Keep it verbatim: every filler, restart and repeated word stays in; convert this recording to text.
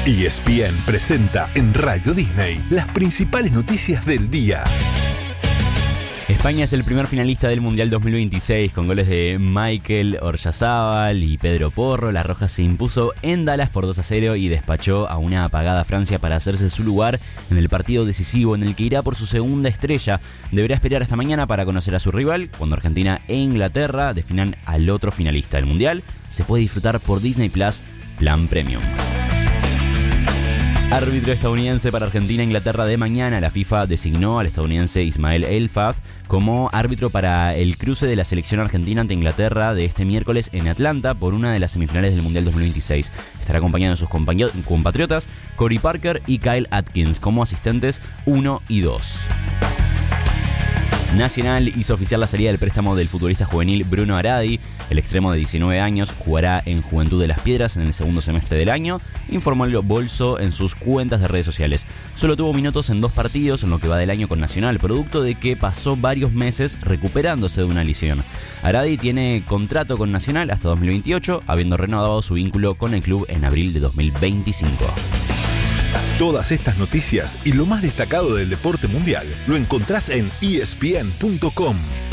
E S P N presenta en Radio Disney las principales noticias del día. España es el primer finalista del Mundial dos mil veintiséis con goles de Michael Oyarzabal y Pedro Porro. La Roja se impuso en Dallas por dos a cero y despachó a una apagada Francia para hacerse su lugar en el partido decisivo en el que irá por su segunda estrella. Deberá esperar hasta mañana para conocer a su rival, cuando Argentina e Inglaterra definan al otro finalista del Mundial. Se puede disfrutar por Disney Plus, Plan Premium. Árbitro estadounidense para Argentina e Inglaterra de mañana. La FIFA designó al estadounidense Ismael Elfaz como árbitro para el cruce de la selección argentina ante Inglaterra de este miércoles en Atlanta por una de las semifinales del Mundial dos mil veintiséis. Estará acompañado de sus compatriotas Corey Parker y Kyle Atkins como asistentes uno y dos. Nacional hizo oficial la salida del préstamo del futbolista juvenil Bruno Aradi. El extremo de diecinueve años jugará en Juventud de las Piedras en el segundo semestre del año, informó el Bolso en sus cuentas de redes sociales. Solo tuvo minutos en dos partidos en lo que va del año con Nacional, producto de que pasó varios meses recuperándose de una lesión. Aradi tiene contrato con Nacional hasta dos mil veintiocho, habiendo renovado su vínculo con el club en abril de dos mil veinticinco. Todas estas noticias y lo más destacado del deporte mundial lo encontrás en E S P N punto com.